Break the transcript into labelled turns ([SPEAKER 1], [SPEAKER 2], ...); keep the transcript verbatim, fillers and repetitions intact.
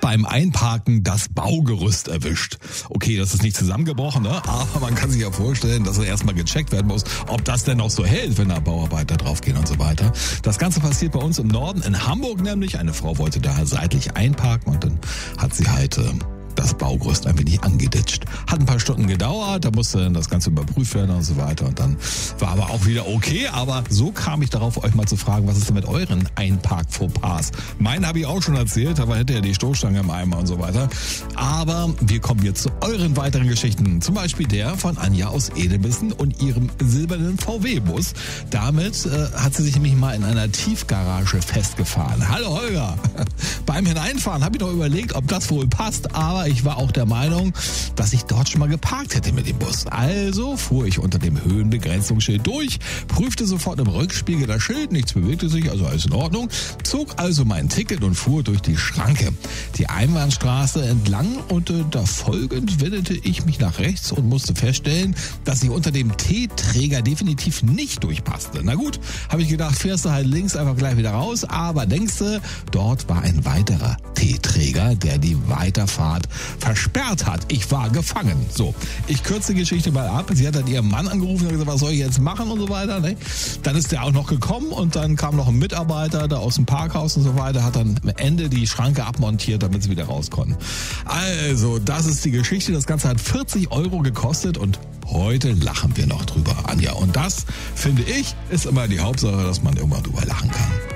[SPEAKER 1] beim Einparken das Baugerüst erwischt. Okay, das ist nicht zusammengebrochen, ne? Aber man kann sich ja vorstellen, dass erstmal gecheckt werden muss, ob das denn noch so hält, wenn da Bauarbeiter draufgehen und so weiter. Das Ganze passiert bei uns im Norden, in Hamburg nämlich. Eine Frau wollte da seitlich einparken und dann hat sie halt äh, das Baugerüst ein wenig angeditscht. Hat ein paar Stunden gedauert, da musste dann das Ganze überprüft werden und so weiter und dann war aber auch wieder okay, aber so kam ich darauf, euch mal zu fragen, was ist denn mit euren Einpark-Fauxpas? Meinen habe ich auch schon erzählt, da war hinterher die Stoßstange im Eimer und so weiter. Aber wir kommen jetzt zu euren weiteren Geschichten, zum Beispiel der von Anja aus Edelbissen und ihrem silbernen V W-Bus. Damit äh, hat sie sich nämlich mal in einer Tiefgarage festgefahren. Hallo Holger! Beim Hineinfahren habe ich noch überlegt, ob das wohl passt, aber ich war auch der Meinung, dass ich dort schon mal geparkt hätte mit dem Bus. Also fuhr ich unter dem Höhenbegrenzungsschild durch, prüfte sofort im Rückspiegel das Schild, nichts bewegte sich, also alles in Ordnung, zog also mein Ticket und fuhr durch die Schranke. Die Einbahnstraße entlang und äh, da folgend wendete ich mich nach rechts und musste feststellen, dass ich unter dem T-Träger definitiv nicht durchpasste. Na gut, habe ich gedacht, fährst du halt links einfach gleich wieder raus, aber denkste, dort war ein weiterer T-Träger, der die Weiterfahrt versperrt hat. Ich war gefangen. So, ich kürze die Geschichte mal ab. Sie hat dann ihren Mann angerufen und gesagt, was soll ich jetzt machen und so weiter. Ne? Dann ist der auch noch gekommen und dann kam noch ein Mitarbeiter da aus dem Parkhaus und so weiter, hat dann am Ende die Schranke abmontiert, damit sie wieder raus konnten. Also, das ist die Geschichte. Das Ganze hat vierzig Euro gekostet und heute lachen wir noch drüber, Anja. Und das, finde ich, ist immer die Hauptsache, dass man irgendwann drüber lachen kann.